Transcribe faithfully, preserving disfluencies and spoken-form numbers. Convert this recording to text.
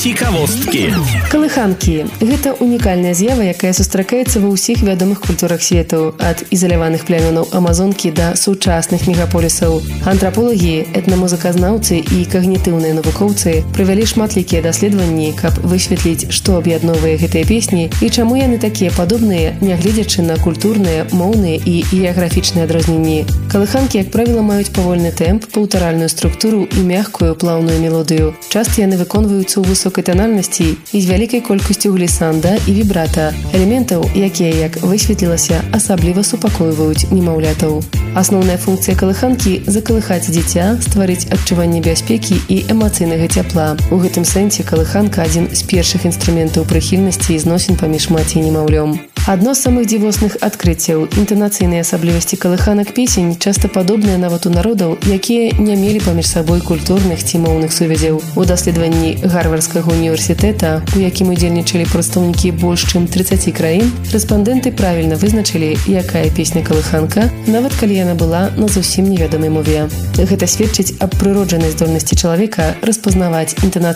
Цікавосткі. Калыханкі – гэта унікальная з'ява, якая сустракаецца ва ўсіх вядомых культурах свету, ад ізаляваных плямёнаў Амазонкі да сучасных мегаполісаў. Антраполагі, этнамузыказнаўцы і кагнітыўныя навукоўцы правялі шматлікія даследаванні, каб высветліць, што аб'ядноўвае гэтыя песні і чаму яны такія падобныя, нягледзячы на культурныя, моўныя і геаграфічныя адрозненні. Калыханкі, як правіла, маюць павольны тэмп, паўтаральную структуру і мяккую плаўную мелодыю. Часта яны выконваюцца ў высокай танальнасці і з вялікай колькасцю глісанда і вібрата, элементаў, якія, як высветлілася, асабліва супакойваюць немаўлятаў. Асноўная функцыя калыханкі – закалыхаць дзіця, стварыць адчуванне бяспекі і эмацыйнага цяпла. У гэтым сэнсе калыханка – адзін з першых інструментаў прыхільнасці і зносін паміж маці і немаўлём. Адно з самых дзівосных адкрыццяў – інтанацыйныя асаблівасці калыханак песень часта падобныя нават у народаў, якія не мелі паміж сабой культурных ці моўных сувязяў. У даследаванні Гарвардскага універсітэта, у якім удзельнічалі прадстаўнікі больш чым трыццаці краін, рэспандэнты правільна вызначылі, якая песня калыханка, нават калі яна была на зусім невядомай мове. Гэта сведчыць аб прыроджанай здольнасці чалавека распазнаваць інтанацыйныя